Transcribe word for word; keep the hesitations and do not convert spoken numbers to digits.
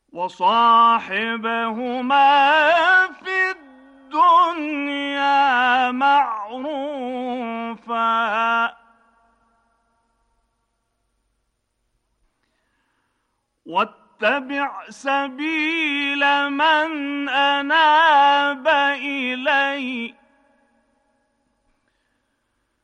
وصاحبهما في الدنيا معروفا واتبع سبيل من أناب إلي